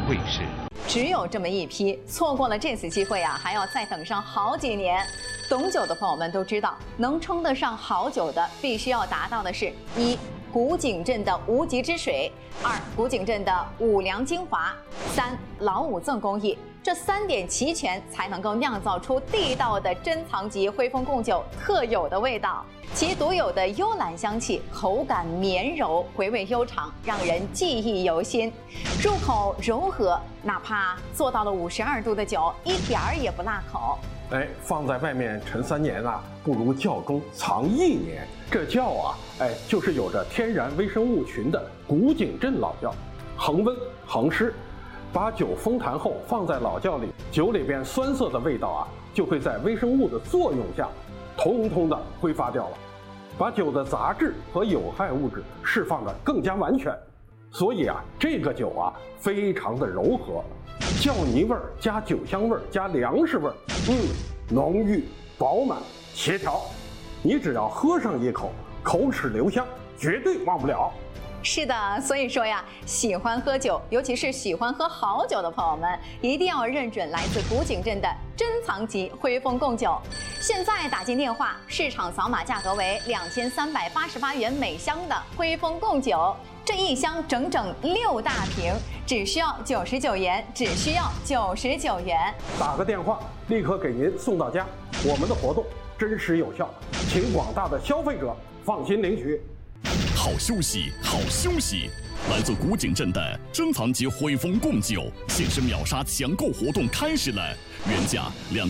卫视。 只有这么一批，错过了这次机会啊，还要再等上好几年。懂酒的朋友们都知道，能称得上好酒的，必须要达到的是：一、古井镇的无极之水；二、古井镇的五粮精华；三、老五赠工艺。这3点齐全，才能够酿造出地道的珍藏级徽丰贡酒特有的味道。其独有的幽兰香气，口感绵柔，回味悠长，让人记忆犹新。入口柔和，哪怕做到了52度的酒，一点儿也不辣口。 放在外面陈3年啊，不如窖中藏1年。这窖啊，就是有着天然微生物群的古井镇老窖，恒温恒湿。把酒封坛后放在老窖里，酒里边酸涩的味道啊，就会在微生物的作用下，通通的挥发掉了，把酒的杂质和有害物质释放得更加完全。所以啊，这个酒啊，非常的柔和，窖泥味儿加酒香味儿加粮食味儿，浓郁饱满协调。你只要喝上一口，口齿留香，绝对忘不了。 是的，所以说呀，喜欢喝酒，尤其是喜欢喝好酒的朋友们，一定要认准来自古井镇的珍藏级徽丰贡酒。现在打进电话，市场扫码价格为2388元每箱的徽丰贡酒，这一箱整整6大瓶，只需要99元，只需要99元。 打个电话，立刻给您送到家。我们的活动真实有效，请广大的消费者放心领取。 好休息，好休息！来自古井镇的珍藏级徽丰贡酒限时秒杀抢购活动开始了，原价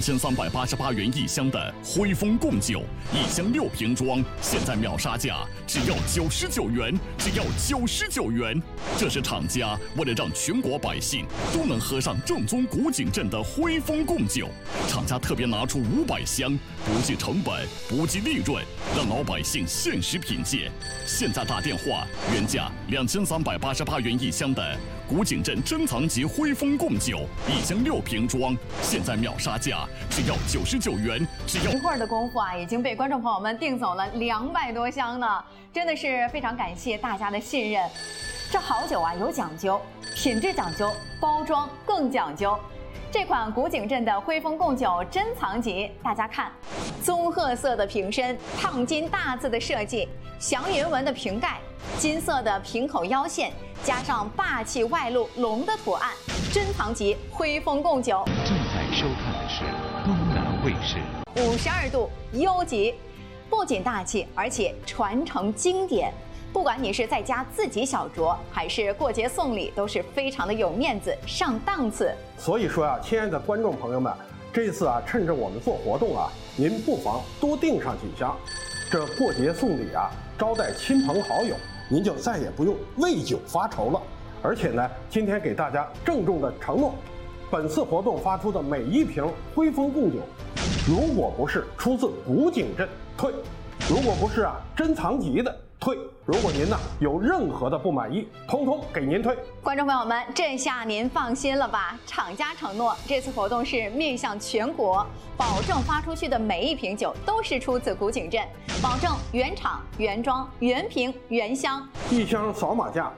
2388元一箱的徽丰贡酒，一箱6瓶装，现在秒杀价只要99元，只要99元。这是厂家为了让全国百姓都能喝上正宗古井镇的徽丰贡酒，厂家特别拿出500箱，不计成本，不计利润，让老百姓限时品鉴。现在打电话，原价2388元一箱的古井镇珍藏级徽丰贡酒，一箱6瓶装，现在秒杀价只要99元，只要一会儿的功夫啊，已经被观众朋友们订走了200多箱呢，真的是非常感谢大家的信任。这好酒啊有讲究，品质讲究，包装更讲究。这款古井镇的徽丰贡酒珍藏级，大家看，棕褐色的瓶身，烫金大字的设计，祥云纹的瓶盖，金色的瓶口腰线，加上霸气外露龙的图案，珍藏级徽丰贡酒。 正在收看的是东南卫视。 52度优级，不仅大气，而且传承经典。不管你是在家自己小酌，还是过节送礼，都是非常的有面子，上档次。 所以说啊，亲爱的观众朋友们，这次啊，趁着我们做活动啊，您不妨多订上几箱。这过节送礼啊，招待亲朋好友，您就再也不用为酒发愁了。而且呢，今天给大家郑重的承诺，本次活动发出的每1瓶徽丰贡酒，如果不是出自古井镇，退；如果不是啊珍藏级的，退。如果您呢有任何的不满意，通通给您退。 观众朋友们，这下您放心了吧？厂家承诺，这次活动是面向全国，保证发出去的每1瓶酒都是出自古井镇，保证原厂、原装、原瓶、原箱。 一箱扫码价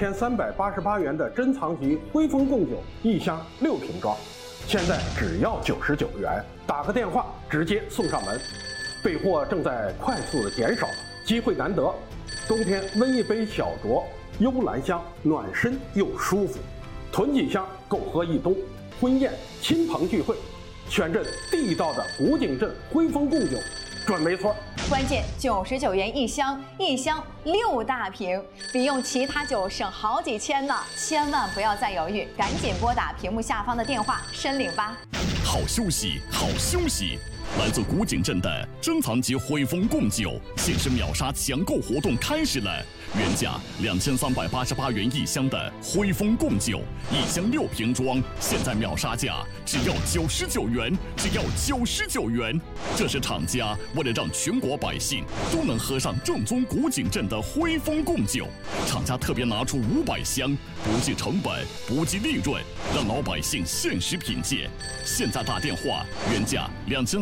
2388元的珍藏级徽丰贡酒，一箱6瓶装，现在只要99元，打个电话直接送上门。备货正在快速的减少，机会难得，冬天温一杯小酌，幽兰香，暖身又舒服，囤几箱够喝一冬。婚宴、亲朋聚会，选这地道的古井镇徽丰贡酒，准没错。 关键99元一箱，一箱6大瓶，比用其他酒省好几千呢！千万不要再犹豫，赶紧拨打屏幕下方的电话申领吧。 好休息，好休息！来自古井镇的珍藏级徽丰贡酒限时秒杀抢购活动开始了，原价2388元一箱的徽丰贡酒，一箱6瓶装，现在秒杀价只要99元，只要99元。这是厂家为了让全国百姓都能喝上正宗古井镇的徽丰贡酒，厂家特别拿出500箱，不计成本，不计利润，让老百姓限时品鉴。现在打电话，原价2388